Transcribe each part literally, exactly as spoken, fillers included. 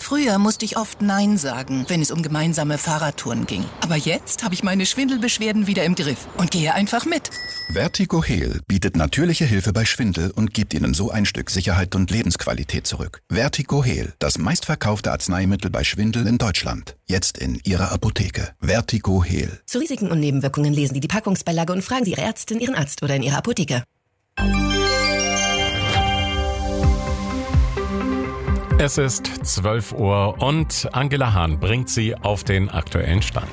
Früher musste ich oft Nein sagen, wenn es um gemeinsame Fahrradtouren ging. Aber jetzt habe ich meine Schwindelbeschwerden wieder im Griff und gehe einfach mit. Vertigo Heal bietet natürliche Hilfe bei Schwindel und gibt Ihnen so ein Stück Sicherheit und Lebensqualität zurück. Vertigo Heal, das meistverkaufte Arzneimittel bei Schwindel in Deutschland. Jetzt in Ihrer Apotheke. Vertigo Heal. Zu Risiken und Nebenwirkungen lesen Sie die Packungsbeilage und fragen Sie Ihre Ärztin, Ihren Arzt oder in Ihrer Apotheke. Es ist zwölf Uhr und Angela Hahn bringt Sie auf den aktuellen Stand.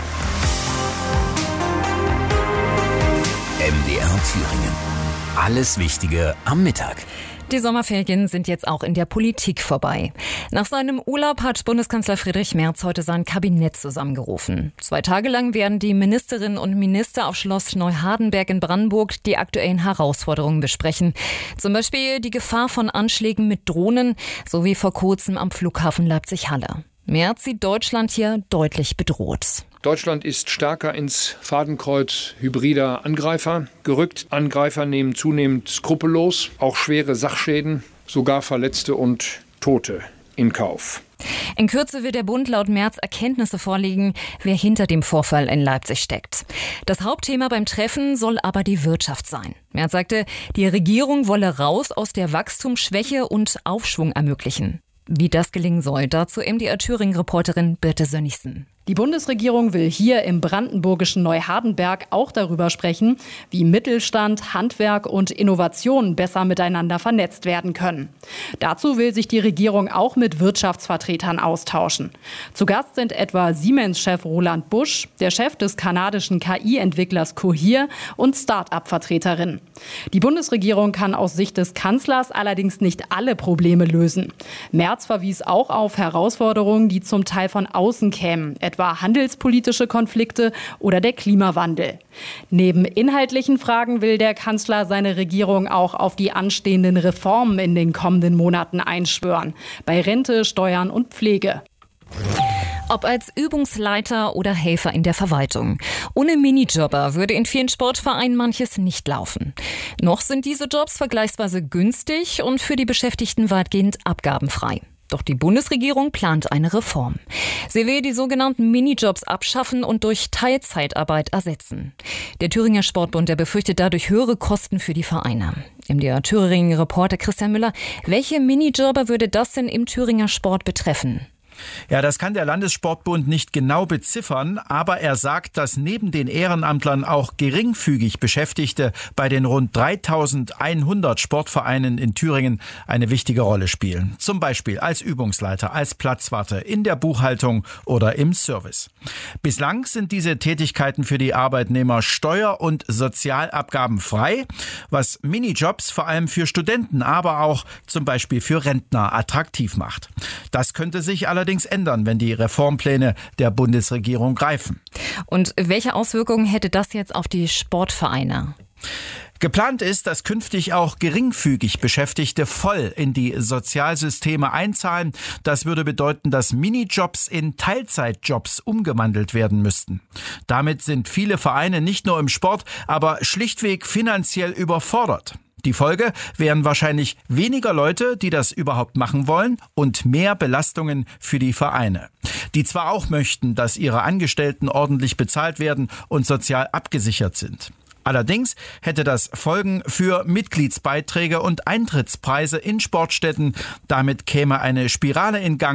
M D R Thüringen. Alles Wichtige am Mittag. Die Sommerferien sind jetzt auch in der Politik vorbei. Nach seinem Urlaub hat Bundeskanzler Friedrich Merz heute sein Kabinett zusammengerufen. Zwei Tage lang werden die Ministerinnen und Minister auf Schloss Neuhardenberg in Brandenburg die aktuellen Herausforderungen besprechen. Zum Beispiel die Gefahr von Anschlägen mit Drohnen sowie vor kurzem am Flughafen Leipzig-Halle. Merz sieht Deutschland hier deutlich bedroht. Deutschland ist stärker ins Fadenkreuz hybrider Angreifer gerückt. Angreifer nehmen zunehmend skrupellos auch schwere Sachschäden, sogar Verletzte und Tote in Kauf. In Kürze wird der Bund laut Merz Erkenntnisse vorlegen, wer hinter dem Vorfall in Leipzig steckt. Das Hauptthema beim Treffen soll aber die Wirtschaft sein. Merz sagte, die Regierung wolle raus aus der Wachstumsschwäche und Aufschwung ermöglichen. Wie das gelingen soll, dazu M D R Thüringen-Reporterin Birte Sönnigsen. Die Bundesregierung will hier im brandenburgischen Neuhardenberg auch darüber sprechen, wie Mittelstand, Handwerk und Innovation besser miteinander vernetzt werden können. Dazu will sich die Regierung auch mit Wirtschaftsvertretern austauschen. Zu Gast sind etwa Siemens-Chef Roland Busch, der Chef des kanadischen K I-Entwicklers Cohere und Start-up-Vertreterinnen. Die Bundesregierung kann aus Sicht des Kanzlers allerdings nicht alle Probleme lösen. Merz verwies auch auf Herausforderungen, die zum Teil von außen kämen, etwa handelspolitische Konflikte oder der Klimawandel. Neben inhaltlichen Fragen will der Kanzler seine Regierung auch auf die anstehenden Reformen in den kommenden Monaten einschwören, bei Rente, Steuern und Pflege. Ob als Übungsleiter oder Helfer in der Verwaltung. Ohne Minijobber würde in vielen Sportvereinen manches nicht laufen. Noch sind diese Jobs vergleichsweise günstig und für die Beschäftigten weitgehend abgabenfrei. Doch die Bundesregierung plant eine Reform. Sie will die sogenannten Minijobs abschaffen und durch Teilzeitarbeit ersetzen. Der Thüringer Sportbund, der befürchtet dadurch höhere Kosten für die Vereine. M D R Thüringen-Reporter Christian Müller, welche Minijobber würde das denn im Thüringer Sport betreffen? Ja, das kann der Landessportbund nicht genau beziffern, aber er sagt, dass neben den Ehrenamtlern auch geringfügig Beschäftigte bei den rund dreitausendeinhundert Sportvereinen in Thüringen eine wichtige Rolle spielen. Zum Beispiel als Übungsleiter, als Platzwarte, in der Buchhaltung oder im Service. Bislang sind diese Tätigkeiten für die Arbeitnehmer steuer- und sozialabgabenfrei, was Minijobs vor allem für Studenten, aber auch zum Beispiel für Rentner attraktiv macht. Das könnte sich allerdings allerdings ändern, wenn die Reformpläne der Bundesregierung greifen. Und welche Auswirkungen hätte das jetzt auf die Sportvereine? Geplant ist, dass künftig auch geringfügig Beschäftigte voll in die Sozialsysteme einzahlen. Das würde bedeuten, dass Minijobs in Teilzeitjobs umgewandelt werden müssten. Damit sind viele Vereine nicht nur im Sport, aber schlichtweg finanziell überfordert. Die Folge wären wahrscheinlich weniger Leute, die das überhaupt machen wollen und mehr Belastungen für die Vereine, die zwar auch möchten, dass ihre Angestellten ordentlich bezahlt werden und sozial abgesichert sind. Allerdings hätte das Folgen für Mitgliedsbeiträge und Eintrittspreise in Sportstätten. Damit käme eine Spirale in Gang.